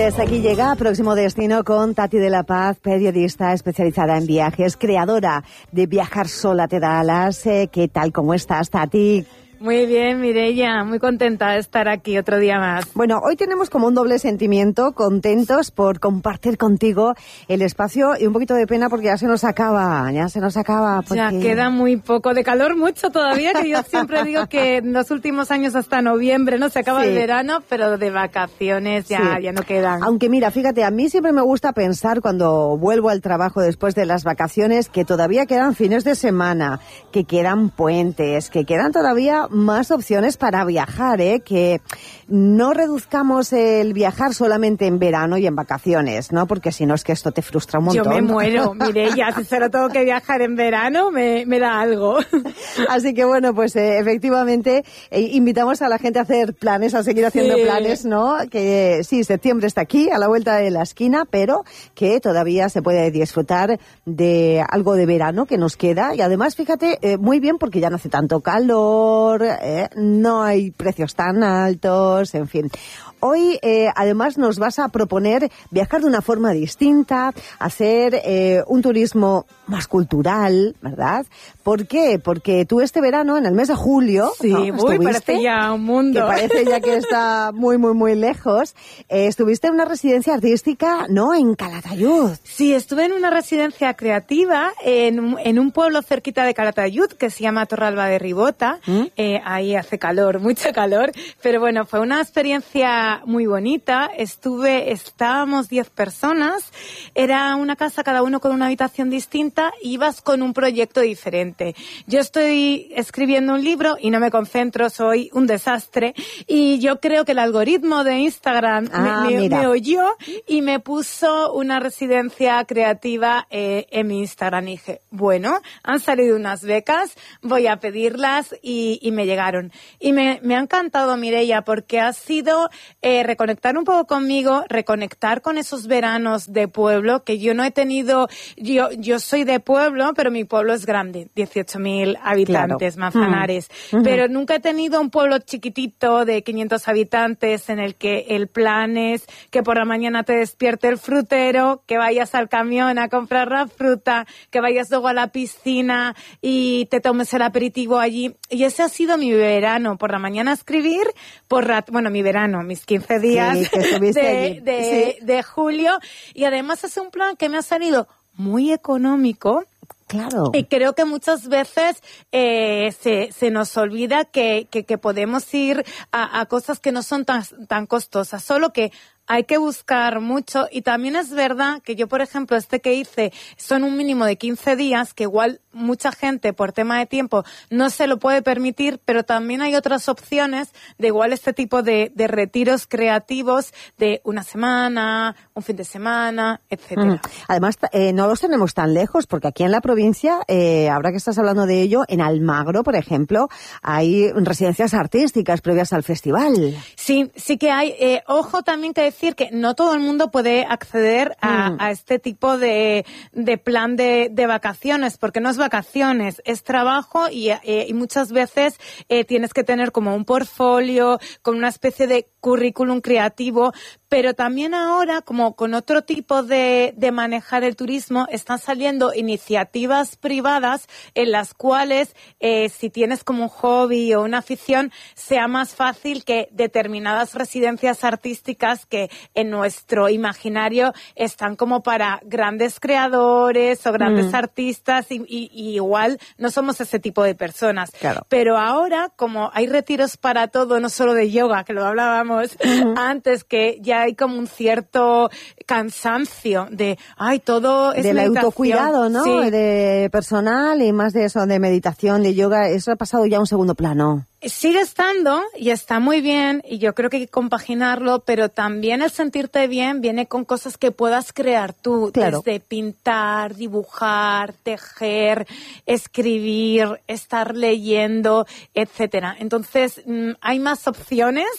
Pues aquí llega Próximo Destino con Tati de la Paz, periodista especializada en viajes, creadora de Viajar Sola te da alas. ¿Qué tal? ¿Cómo estás, Tati? Muy bien, Mireia, muy contenta de estar aquí otro día más. Bueno, hoy tenemos como un doble sentimiento, contentos por compartir contigo el espacio y un poquito de pena porque ya se nos acaba. Porque... Ya queda muy poco de calor, mucho todavía, que yo siempre digo que en los últimos años hasta noviembre, ¿no? Se acaba el verano, pero de vacaciones ya no quedan. Aunque mira, fíjate, a mí siempre me gusta pensar cuando vuelvo al trabajo después de las vacaciones que todavía quedan fines de semana, que quedan puentes, que quedan todavía más opciones para viajar, que no reduzcamos el viajar solamente en verano y en vacaciones, ¿no? Porque si no es que esto te frustra un montón. Yo me muero, Mireia, si solo tengo que viajar en verano me da algo. Así que bueno, pues efectivamente invitamos a la gente a hacer planes, a seguir haciendo planes, ¿no? Que sí, septiembre está aquí, a la vuelta de la esquina, pero que todavía se puede disfrutar de algo de verano que nos queda y además, fíjate, muy bien porque ya no hace tanto calor, no hay precios tan altos, en fin. Hoy, además, nos vas a proponer viajar de una forma distinta, hacer un turismo más cultural, ¿verdad? ¿Por qué? Porque tú este verano, en el mes de julio, sí, ¿no? Parece ya un mundo. Que parece ya que está muy, muy, muy lejos. Estuviste en una residencia artística, ¿no? En Calatayud. Sí, estuve en una residencia creativa en un pueblo cerquita de Calatayud que se llama Torralba de Ribota. Ahí hace calor, mucho calor, pero bueno, fue una experiencia muy bonita. Estábamos 10 personas, era una casa cada uno con una habitación distinta, ibas con un proyecto diferente. Yo estoy escribiendo un libro y no me concentro, soy un desastre y yo creo que el algoritmo de Instagram me oyó y me puso una residencia creativa en mi Instagram y dije, bueno, han salido unas becas, voy a pedirlas y me llegaron. Y me ha encantado, Mireia, porque ha sido reconectar un poco conmigo, reconectar con esos veranos de pueblo que yo no he tenido. Yo soy de pueblo, pero mi pueblo es grande, 18.000 habitantes, claro. Manzanares. Pero nunca he tenido un pueblo chiquitito de 500 habitantes en el que el plan es que por la mañana te despierte el frutero, que vayas al camión a comprar la fruta, que vayas luego a la piscina y te tomes el aperitivo allí. Y ese ha sido mi verano, por la mañana escribir, mi verano, mis 15 días de julio. Y además es un plan que me ha salido muy económico. Claro. Y creo que muchas veces se nos olvida que podemos ir a cosas que no son tan costosas, solo que hay que buscar mucho y también es verdad que yo, por ejemplo, que hice son un mínimo de 15 días, que igual mucha gente por tema de tiempo no se lo puede permitir, pero también hay otras opciones de igual este tipo de retiros creativos de una semana, un fin de semana, etcétera. Además, no los tenemos tan lejos porque aquí en la provincia, ahora que estás hablando de ello, en Almagro, por ejemplo, hay residencias artísticas previas al festival. Sí que hay. Ojo también que decir que no todo el mundo puede acceder a este tipo de plan de vacaciones, porque no es vacaciones, es trabajo y muchas veces tienes que tener como un portfolio con una especie de currículum creativo, pero también ahora, como con otro tipo de manejar el turismo, están saliendo iniciativas privadas en las cuales, si tienes como un hobby o una afición, sea más fácil que determinadas residencias artísticas que en nuestro imaginario están como para grandes creadores o grandes artistas y igual no somos ese tipo de personas. Claro. Pero ahora, como hay retiros para todo, no solo de yoga, que lo hablábamos antes, que ya hay como un cierto cansancio de, todo es del meditación. Autocuidado, ¿no? Sí. De personal y más de eso, de meditación, de yoga, eso ha pasado ya a un segundo plano. Sigue estando y está muy bien y yo creo que hay que compaginarlo, pero también el sentirte bien viene con cosas que puedas crear tú, claro. Desde pintar, dibujar, tejer, escribir, estar leyendo, etcétera. Entonces hay más opciones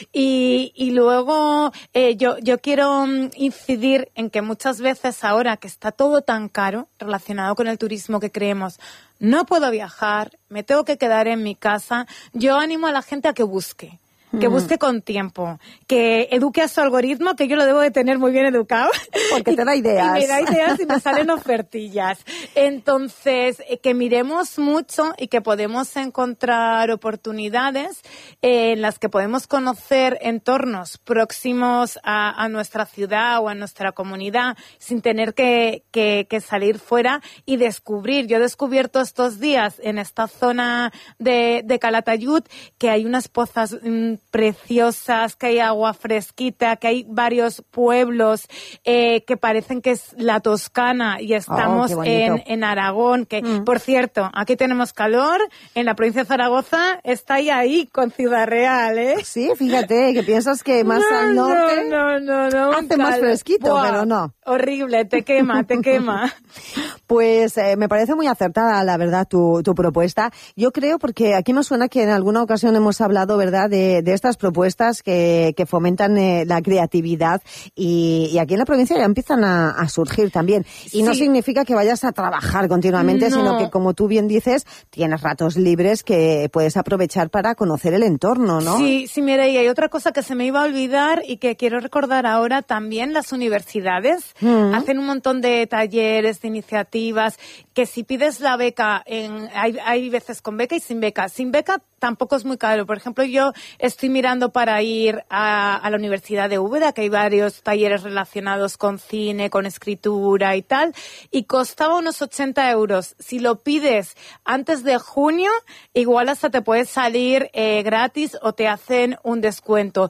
y luego yo quiero incidir en que muchas veces ahora que está todo tan caro relacionado con el turismo que creemos, no puedo viajar, me tengo que quedar en mi casa. Yo animo a la gente a que busque, que busque con tiempo, que eduque a su algoritmo, que yo lo debo de tener muy bien educado. Porque te da ideas. Y me da ideas y me salen ofertillas. Entonces, que miremos mucho y que podemos encontrar oportunidades en las que podemos conocer entornos próximos a nuestra ciudad o a nuestra comunidad sin tener que salir fuera y descubrir. Yo he descubierto estos días en esta zona de Calatayud que hay unas pozas preciosas, que hay agua fresquita, que hay varios pueblos que parecen que es la Toscana y estamos en Aragón, que por cierto, aquí tenemos calor, en la provincia de Zaragoza está ahí con Ciudad Real, ¿eh? Sí, fíjate, que piensas que más al norte no, hace más fresquito, ¡buah! Pero no. Horrible, te quema. Pues me parece muy acertada, la verdad, tu propuesta. Yo creo, porque aquí me suena que en alguna ocasión hemos hablado, ¿verdad?, de estas propuestas que fomentan la creatividad y aquí en la provincia ya empiezan a surgir también. Y no significa que vayas a trabajar continuamente, sino que, como tú bien dices, tienes ratos libres que puedes aprovechar para conocer el entorno, ¿no? Sí, Mireia, y hay otra cosa que se me iba a olvidar y que quiero recordar ahora también, las universidades hacen un montón de talleres, de iniciativas, que si pides la beca, hay veces con beca y sin beca. Sin beca tampoco es muy caro. Por ejemplo, yo estoy mirando para ir a la Universidad de Úbeda, que hay varios talleres relacionados con cine, con escritura y tal, y costaba unos 80 euros. Si lo pides antes de junio, igual hasta te puede salir gratis o te hacen un descuento.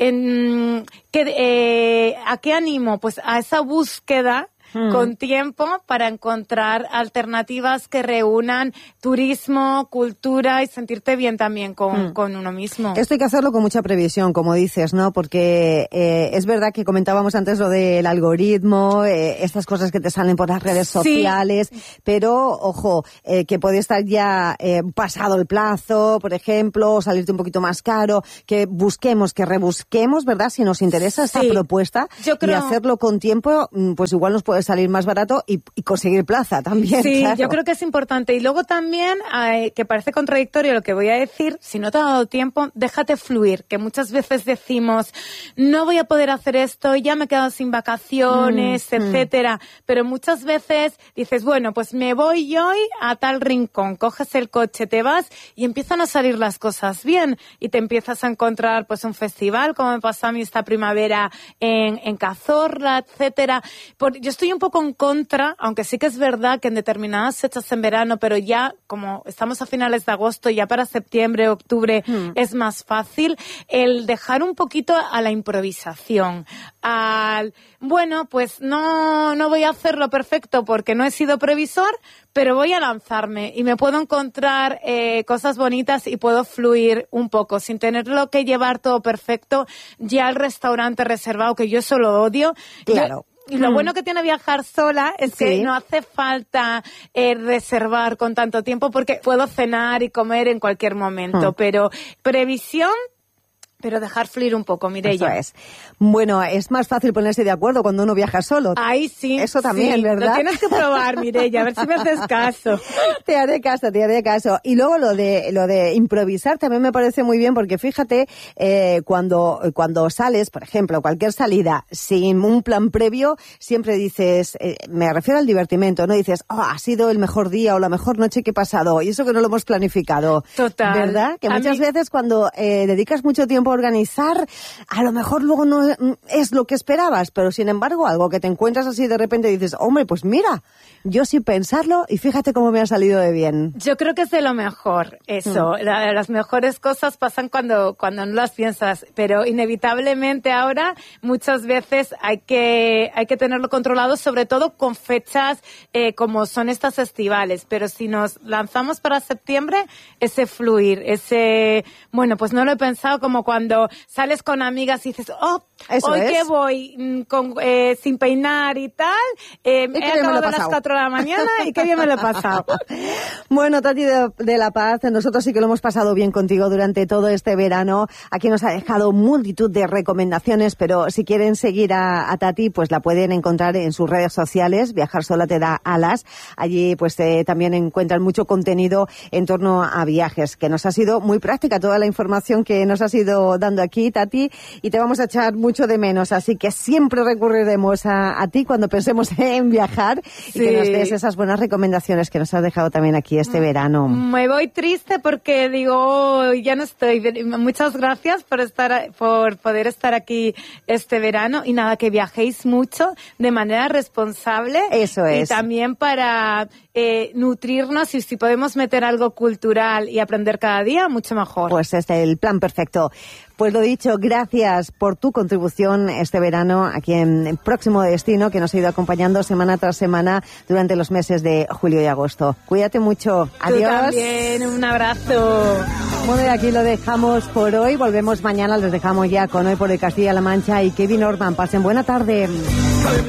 ¿A qué animo? Pues a esa búsqueda con tiempo para encontrar alternativas que reúnan turismo, cultura y sentirte bien también con uno mismo. Esto hay que hacerlo con mucha previsión, como dices, ¿no? Porque es verdad que comentábamos antes lo del algoritmo, estas cosas que te salen por las redes sociales, pero, ojo, que puede estar ya pasado el plazo, por ejemplo, o salirte un poquito más caro, que busquemos, que rebusquemos, ¿verdad? Si nos interesa esta propuesta, yo creo... y hacerlo con tiempo, pues igual nos puede salir más barato y conseguir plaza también. Sí, claro. Yo creo que es importante. Y luego también, que parece contradictorio lo que voy a decir, si no te ha dado tiempo, déjate fluir, que muchas veces decimos, no voy a poder hacer esto, ya me he quedado sin vacaciones, etcétera. Pero muchas veces dices, bueno, pues me voy hoy a tal rincón, coges el coche, te vas y empiezan a salir las cosas bien y te empiezas a encontrar pues un festival, como me pasó a mí esta primavera en Cazorla, etcétera. Yo estoy un poco en contra, aunque sí que es verdad que en determinadas fechas en verano, pero ya como estamos a finales de agosto, ya para septiembre, octubre es más fácil el dejar un poquito a la improvisación. Bueno, pues no voy a hacerlo perfecto porque no he sido previsor, pero voy a lanzarme y me puedo encontrar cosas bonitas y puedo fluir un poco sin tenerlo que llevar todo perfecto ya al restaurante reservado, que yo eso lo odio. Claro. Y lo bueno que tiene viajar sola es que no hace falta reservar con tanto tiempo porque puedo cenar y comer en cualquier momento. Pero previsión, pero dejar fluir un poco, Mireia. Eso es. Bueno, es más fácil ponerse de acuerdo cuando uno viaja solo. Ahí sí. Eso también, ¿verdad? Lo tienes que probar, Mireia, a ver si me haces caso. Te haré caso. Y luego lo de improvisar también me parece muy bien porque fíjate, cuando sales, por ejemplo, cualquier salida sin un plan previo, siempre dices, me refiero al divertimento, ¿no? Dices, ha sido el mejor día o la mejor noche que he pasado. Y eso que no lo hemos planificado. Total. ¿Verdad? Que muchas veces cuando dedicas mucho tiempo a organizar, a lo mejor luego no es lo que esperabas, pero sin embargo algo que te encuentras así de repente dices, hombre, pues mira, yo sin pensarlo y fíjate cómo me ha salido de bien. Yo creo que es de lo mejor eso. Las mejores cosas pasan cuando no las piensas, pero inevitablemente ahora muchas veces hay que tenerlo controlado, sobre todo con fechas como son estas estivales, pero si nos lanzamos para septiembre, ese fluir, bueno, pues no lo he pensado, como cuando sales con amigas y dices, Eso hoy es. que voy sin peinar y tal, he acabado a las 4 de la mañana y qué bien me lo he pasado. Bueno, Tati de la Paz, nosotros sí que lo hemos pasado bien contigo durante todo este verano. Aquí nos ha dejado multitud de recomendaciones, pero si quieren seguir a Tati, pues la pueden encontrar en sus redes sociales. Viajar sola te da alas. Allí pues también encuentran mucho contenido en torno a viajes, que nos ha sido muy práctica toda la información que nos has ido dando aquí, Tati, y te vamos a echar mucho de menos. Así que siempre recurriremos a ti cuando pensemos en viajar y que nos des esas buenas recomendaciones que nos has dejado también aquí este verano. Me voy triste porque digo, ya no estoy. Muchas gracias por poder estar aquí este verano y nada, que viajéis mucho de manera responsable. Eso es. Y también para nutrirnos, y si podemos meter algo cultural y aprender cada día, mucho mejor. Pues este es el plan perfecto. Pues lo dicho, gracias por tu contribución este verano aquí en Próximo Destino, que nos ha ido acompañando semana tras semana durante los meses de julio y agosto. Cuídate mucho. Adiós. Tú también, un abrazo. Bueno, y aquí lo dejamos por hoy. Volvemos mañana, les dejamos ya con Hoy por el Castilla-La Mancha y Kevin Orban. Pasen buena tarde.